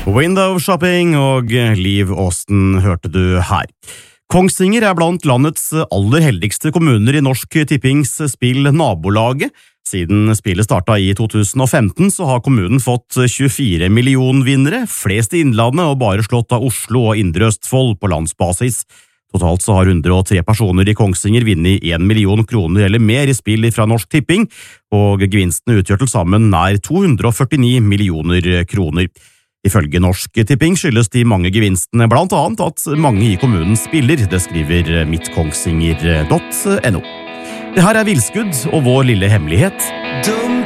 Window Shopping og Liv Austin hørte du her. Kongsvinger blant landets aller heldigste kommuner i Norsk Tippings spill Nabolaget. Siden spillet startet i 2015 så har kommunen fått 24 millionvinnere, flest i Innlandet og bare slått av Oslo og Indre Østfold på landsbasis. Totalt så har 103 personer i Kongsvinger vunnet 1 million kroner eller mer i spill fra Norsk Tipping, og gevinstene utgjør til sammen nær 249 millioner kroner. Ifølge Norsk Tipping skyldes de mange gevinstene blant annet at mange i kommunen spiller, det skriver mittkongsvinger.no. Det her Vilskudd og vår lille hemmelighet.